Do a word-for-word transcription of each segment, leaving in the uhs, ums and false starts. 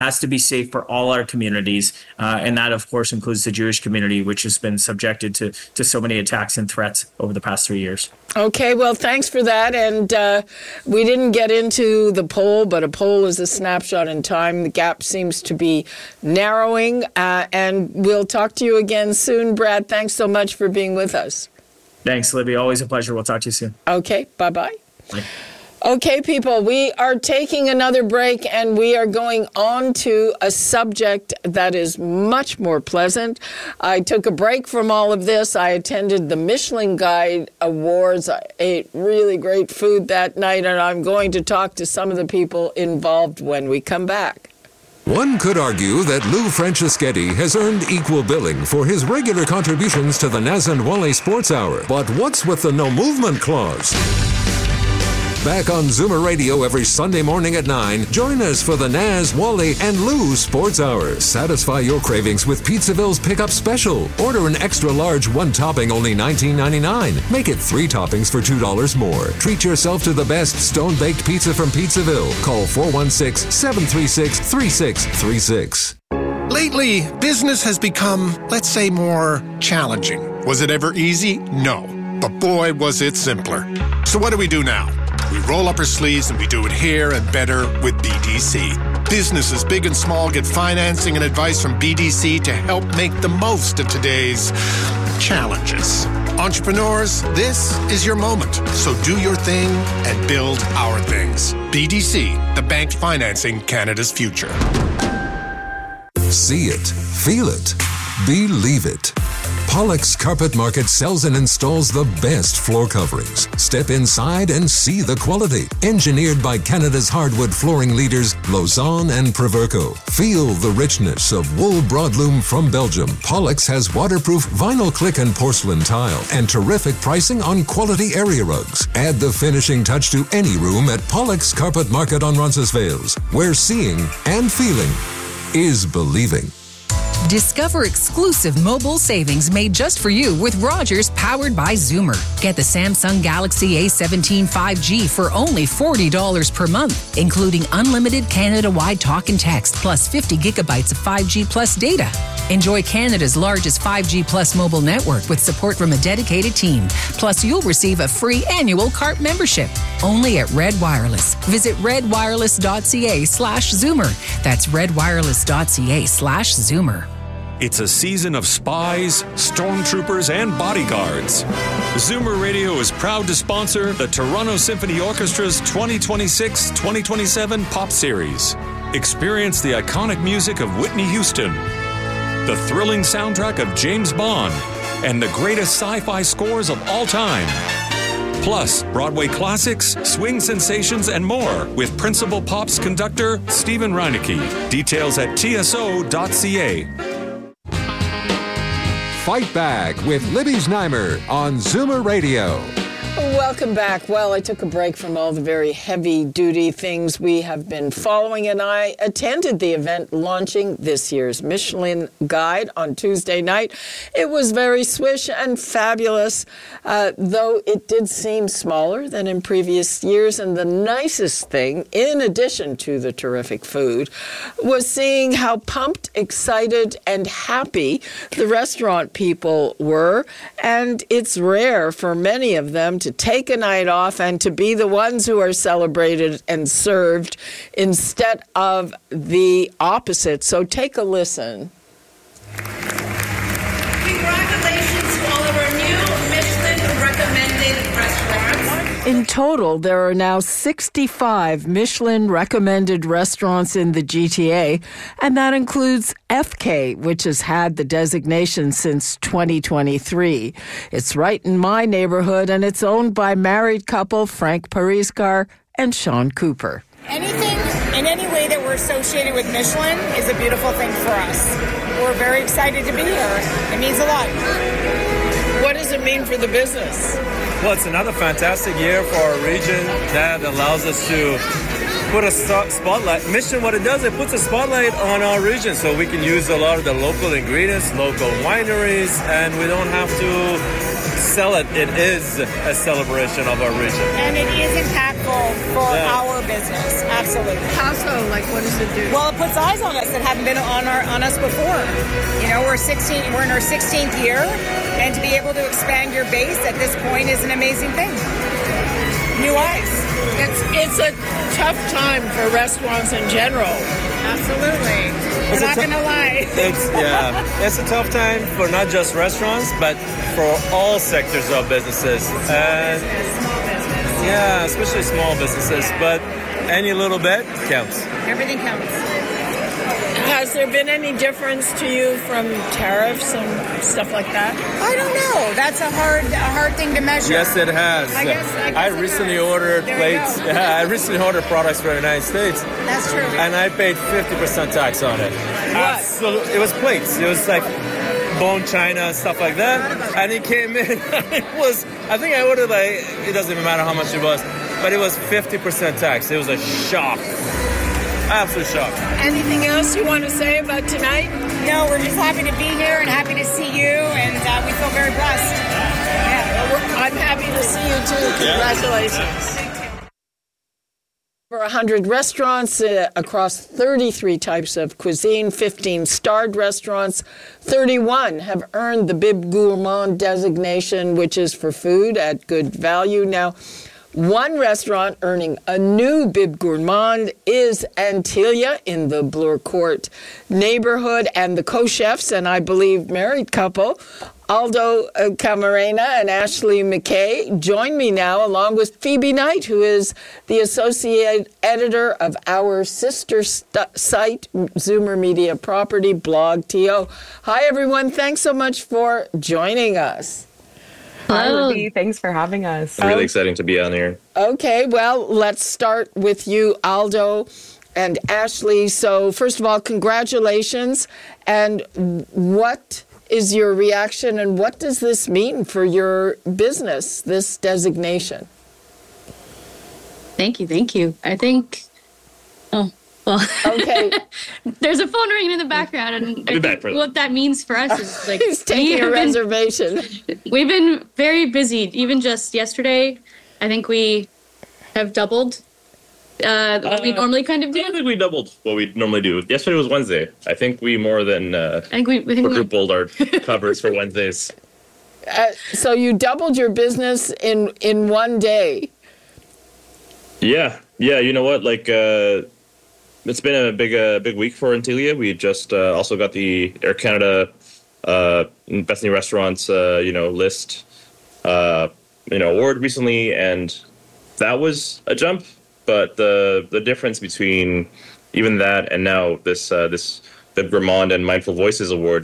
has to be safe for all our communities. Uh, and that, of course, includes the Jewish community, which has been subjected to, to so many attacks and threats over the past three years. Okay, well, thanks for that. And uh, we didn't get into the poll, but a poll is a snapshot in time. The gap seems to be narrowing. Uh, and we'll talk to you again soon. Brad, thanks so much for being with us. Thanks, Libby. Always a pleasure. We'll talk to you soon. Okay, bye-bye. Bye. Okay, people, we are taking another break, and we are going on to a subject that is much more pleasant. I took a break from all of this. I attended the Michelin Guide Awards. I ate really great food that night, and I'm going to talk to some of the people involved when we come back. One could argue that Lou Franceschetti has earned equal billing for his regular contributions to the Naz and Wally Sports Hour. But what's with the no movement clause? Back on Zoomer Radio every Sunday morning at nine, join us for the Naz, Wally, and Lou Sports Hour. Satisfy your cravings with Pizzaville's Pickup Special. Order an extra large one topping, only nineteen ninety-nine. Make it three toppings for two dollars more. Treat yourself to the best stone-baked pizza from Pizzaville. Call four one six, seven three six, three six three six. Lately, business has become, let's say, more challenging. Was it ever easy? No. But boy, was it simpler. So what do we do now? We roll up our sleeves and we do it here and better with B D C. Businesses big and small get financing and advice from B D C to help make the most of today's challenges. Entrepreneurs, this is your moment. So do your thing and build our things. B D C, the bank financing Canada's future. See it, feel it, believe it. Pollock's Carpet Market sells and installs the best floor coverings. Step inside and see the quality. Engineered by Canada's hardwood flooring leaders, Lausanne and Proverco. Feel the richness of wool broadloom from Belgium. Pollock's has waterproof vinyl click and porcelain tile and terrific pricing on quality area rugs. Add the finishing touch to any room at Pollock's Carpet Market on Roncesvalles, where seeing and feeling is believing. Discover exclusive mobile savings made just for you with Rogers, powered by Zoomer. Get the Samsung Galaxy A seventeen five G for only forty dollars per month, including unlimited Canada-wide talk and text, plus fifty gigabytes of five G plus data. Enjoy Canada's largest five G plus mobile network with support from a dedicated team. Plus, you'll receive a free annual C A R P membership. Only at Red Wireless. Visit redwireless.ca slash Zoomer. That's redwireless.ca slash Zoomer. It's a season of spies, stormtroopers, and bodyguards. Zoomer Radio is proud to sponsor the Toronto Symphony Orchestra's twenty twenty-six twenty twenty-seven Pop Series. Experience the iconic music of Whitney Houston, the thrilling soundtrack of James Bond, and the greatest sci-fi scores of all time. Plus, Broadway classics, swing sensations, and more with Principal Pop's conductor, Stephen Reinecke. Details at T S O dot C A. Fight Back with Libby Znaimer on Zoomer Radio. Welcome back. Well, I took a break from all the very heavy-duty things we have been following, and I attended the event launching this year's Michelin Guide on Tuesday night. It was very swish and fabulous, uh, though it did seem smaller than in previous years. And the nicest thing, in addition to the terrific food, was seeing how pumped, excited, and happy the restaurant people were. And it's rare for many of them to take a night off and to be the ones who are celebrated and served instead of the opposite. So take a listen. Congratulations to all of our new Michelin-recommended restaurants. In total, there are now sixty-five Michelin-recommended restaurants in the G T A, and that includes F K, which has had the designation since twenty twenty-three. It's right in my neighborhood, and it's owned by married couple Frank Pariskar and Sean Cooper. Anything in any way that we're associated with Michelin is a beautiful thing for us. We're very excited to be here. It means a lot. What does it mean for the business? Well, it's another fantastic year for our region that allows us to put a so- spotlight. Michelin, what it does, it puts a spotlight on our region, so we can use a lot of the local ingredients, local wineries, and we don't have to sell it. It is a celebration of our region. And it is impactful for Yeah. our business. Absolutely. How so? Like, what does it do? Well, it puts eyes on us that haven't been on our on us before. You know, we're sixteen. We're in our sixteenth year, and to be able to expand your base at this point is an amazing thing. New eyes. It's it's a tough time for restaurants in general. Absolutely. We're It's a not tou- going to lie. It's yeah, it's a tough time for not just restaurants, but for all sectors of businesses. And Small business. yeah, especially small businesses. But any little bit counts. Everything counts. Has there been any difference to you from tariffs and stuff like that? I don't know. That's a hard, a hard thing to measure. Yes, it has. I guess- I guess it recently has. ordered There you plates. go. Yeah, I recently ordered products for the United States, That's true. and I paid fifty percent tax on it. Absolutely, it was plates. It was like bone china, stuff like that, and it came in. It was. I think I ordered like. It doesn't even matter how much it was, but it was fifty percent tax. It was a shock. Absolute shock. Anything else you want to say about tonight? No, we're just happy to be here and happy to see you, and uh, we feel very blessed. Yeah. I'm happy to see you too. Congratulations. Over one hundred restaurants uh, across thirty-three types of cuisine, fifteen starred restaurants, thirty-one have earned the Bib Gourmand designation, which is for food at good value. Now, one restaurant earning a new Bib Gourmand is Antilia in the Bloor Court neighborhood, and the co-chefs, and I believe married couple, Aldo uh, Camarena and Ashley McKay, join me now, along with Phoebe Knight, who is the associate editor of our sister st- site, Zoomer Media Property, Blog T O. Hi, everyone. Thanks so much for joining us. Hi, Libby. Thanks for having us. It's really exciting to be on here. Okay, well, let's start with you, Aldo and Ashley. So, first of all, congratulations. And what is your reaction, and what does this mean for your business, this designation? Thank you, thank you. I think, oh, well, okay. There's a phone ringing in the background, and I think what that means for us is like he's taking a reservation. Been, we've been very busy. Even just yesterday, I think we have doubled uh, what we Uh, normally kind of do. I think we doubled what we normally do. Yesterday was Wednesday. I think we more than uh, I think we, we think quadrupled our covers for Wednesdays. Uh, so you doubled your business in in one day. Yeah, yeah. You know what? Like, uh, it's been a big, uh, big week for Antilia. We just uh, also got the Air Canada uh, Best New Restaurants, uh, you know, list, uh, you know, award recently, and that was a jump. But the the difference between even that and now this uh, this Bib Gourmand and Mindful Voices award,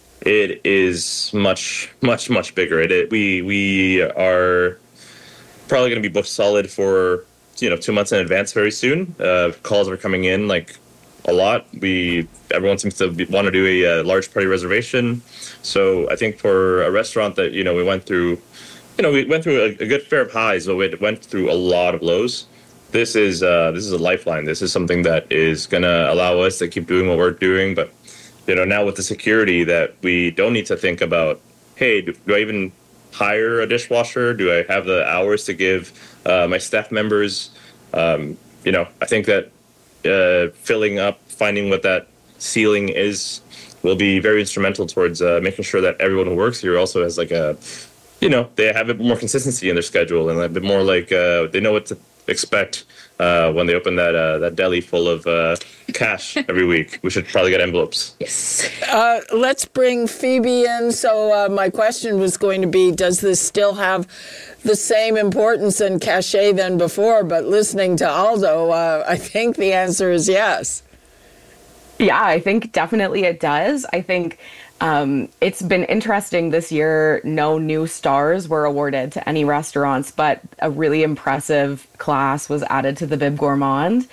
it is much, much, much bigger. It, it we we are probably going to be booked solid for, you know, two months in advance very soon. Uh, calls are coming in like a lot. We everyone seems to be, want to do a, a large party reservation. So I think for a restaurant that, you know, we went through, you know, we went through a, a good fair of highs, but we went through a lot of lows. This is uh, this is a lifeline. This is something that is going to allow us to keep doing what we're doing. But, you know, now with the security that we don't need to think about, hey, do, do I even hire a dishwasher? Do I have the hours to give uh, my staff members? Um, you know, I think that uh, filling up, finding what that ceiling is, will be very instrumental towards uh, making sure that everyone who works here also has like a, you know, they have a bit more consistency in their schedule and a bit more like uh, they know what to expect uh, when they open that uh, that deli full of uh, cash every week. We should probably get envelopes. Yes. Uh, let's bring Phoebe in. So uh, my question was going to be, does this still have the same importance and cachet than before? But listening to Aldo, uh, I think the answer is yes. Yeah, I think definitely it does. I think um, it's been interesting this year. No new stars were awarded to any restaurants, but a really impressive class was added to the Bib Gourmand.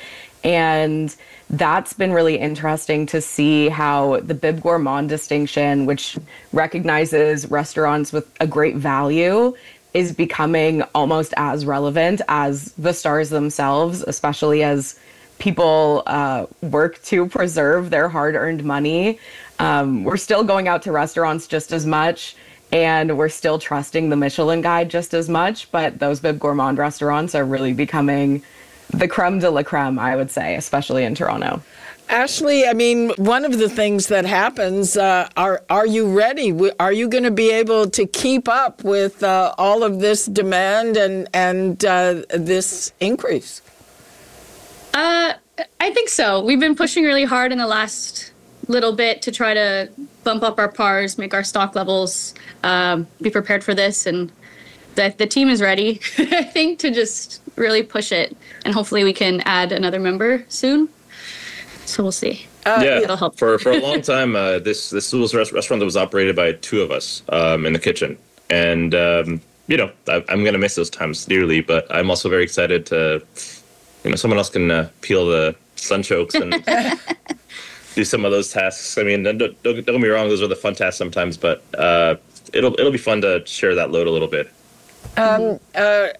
And that's been really interesting to see how the Bib Gourmand distinction, which recognizes restaurants with a great value, is becoming almost as relevant as the stars themselves, especially as people uh, work to preserve their hard-earned money. Um, we're still going out to restaurants just as much, and we're still trusting the Michelin Guide just as much, but those Bib Gourmand restaurants are really becoming the creme de la creme, I would say, especially in Toronto. Ashley, I mean, one of the things that happens, uh, are are you ready? Are you going to be able to keep up with uh, all of this demand and, and uh, this increase? Uh, I think so. We've been pushing really hard in the last little bit to try to bump up our P A Rs, make our stock levels, um, be prepared for this. And the, the team is ready, I think, to just really push it. And hopefully we can add another member soon. So we'll see. Uh, yeah, it'll help. for for a long time, uh, this this was a restaurant that was operated by two of us um, in the kitchen, and um, you know I, I'm gonna miss those times dearly. But I'm also very excited to, you know, someone else can uh, peel the sunchokes and do some of those tasks. I mean, don't, don't, don't get me wrong; those are the fun tasks sometimes, but uh, it'll it'll be fun to share that load a little bit. Um. Uh.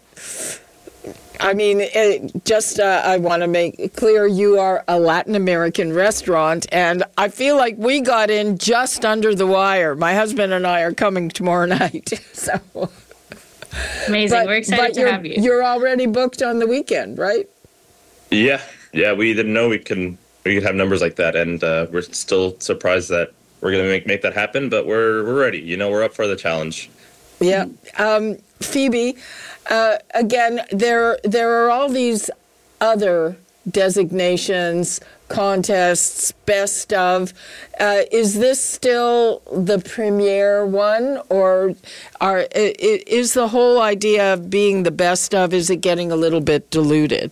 I mean, it just uh, I want to make it clear you are a Latin American restaurant, and I feel like we got in just under the wire. My husband and I are coming tomorrow night. So amazing. But, We're excited but to you're, have you. You're already booked on the weekend, right? Yeah, yeah. We didn't know we can we could have numbers like that, and uh, we're still surprised that we're going to make make that happen. But we're we're ready. You know, we're up for the challenge. Yeah. Um, Phoebe, uh, again, there there are all these other designations, contests, best of. Uh, is this still the premier one, or are is the whole idea of being the best of, is it getting a little bit diluted?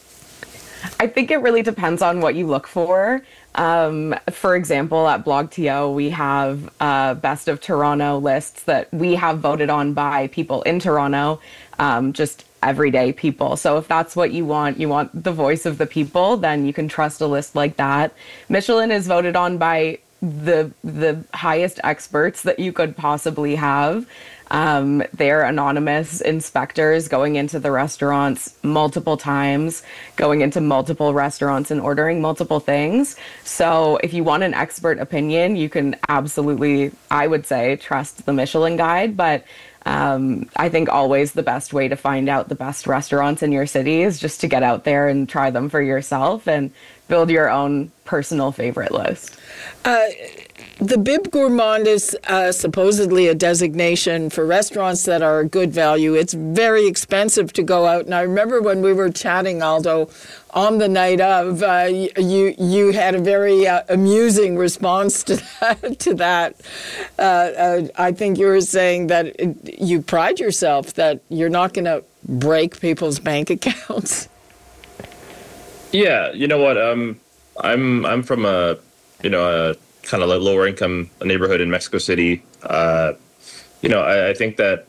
I think it really depends on what you look for. Um, for example, at BlogTO, we have uh, Best of Toronto lists that we have voted on by people in Toronto, um, just everyday people. So if that's what you want, you want the voice of the people, then you can trust a list like that. Michelin is voted on by the the highest experts that you could possibly have. Um, they're anonymous inspectors going into the restaurants multiple times, going into multiple restaurants and ordering multiple things. So if you want an expert opinion, you can absolutely, I would say, trust the Michelin Guide. But um, I think always the best way to find out the best restaurants in your city is just to get out there and try them for yourself and build your own personal favorite list. Uh, the Bib Gourmand is uh, supposedly a designation for restaurants that are good value. It's very expensive to go out. And I remember when we were chatting, Aldo, on the night of, uh, you you had a very uh, amusing response to that. To that. Uh, uh, I think you were saying that it, you pride yourself that you're not going to break people's bank accounts. Yeah, you know what? Um, I'm I'm from a you know a kind of lower income neighborhood in Mexico City. Uh, you know, I, I think that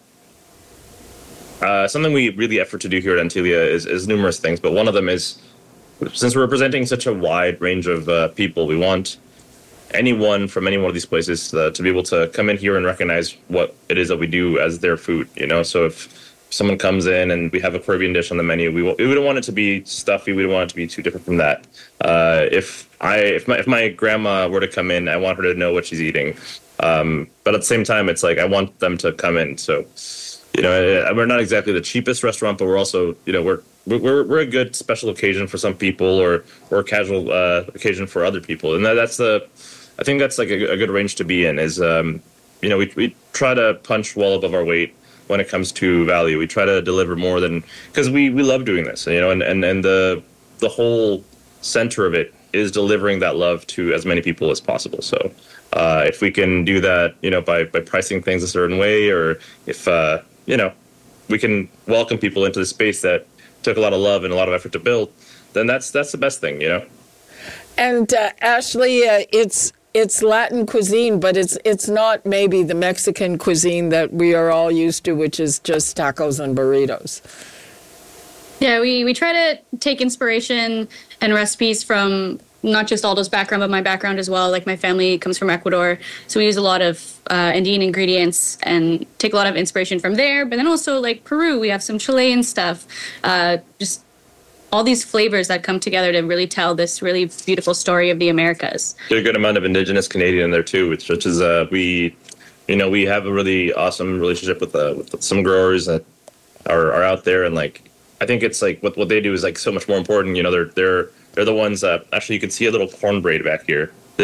uh, something we really effort to do here at Antilia is, is numerous things, but one of them is, since we're representing such a wide range of uh, people, we want anyone from any one of these places uh, to be able to come in here and recognize what it is that we do as their food. You know, so if someone comes in and we have a Caribbean dish on the menu, we, we don't want it to be stuffy. We don't want it to be too different from that. Uh, if I if my if my grandma were to come in, I want her to know what she's eating. Um, but at the same time, it's like I want them to come in. So, you know, we're not exactly the cheapest restaurant, but we're also, you know, we're we're we're a good special occasion for some people, or or a casual uh, occasion for other people, and that, that's the I think that's like a, a good range to be in. Is um, you know, we we try to punch well above our weight when it comes to value. We try to deliver more than, because we, we love doing this, you know, and, and, and the the whole center of it is delivering that love to as many people as possible. So uh, if we can do that, you know, by, by pricing things a certain way, or if, uh, you know, we can welcome people into the space that took a lot of love and a lot of effort to build, then that's that's the best thing, you know. And uh, Ashley, uh, it's It's Latin cuisine, but it's it's not maybe the Mexican cuisine that we are all used to, which is just tacos and burritos. Yeah, we, we try to take inspiration and recipes from not just Aldo's background, but my background as well. Like, my family comes from Ecuador, so we use a lot of uh, Andean ingredients and take a lot of inspiration from there. But then also, like, Peru, we have some Chilean stuff. Uh, just all these flavors that come together to really tell this really beautiful story of the Americas. There's a good amount of Indigenous Canadian in there too, which, which is uh, we, you know, we have a really awesome relationship with uh, with some growers that are, are out there, and like I think it's like what what they do is like so much more important. You know, they're they're they're the ones that actually you can see a little corn braid back here.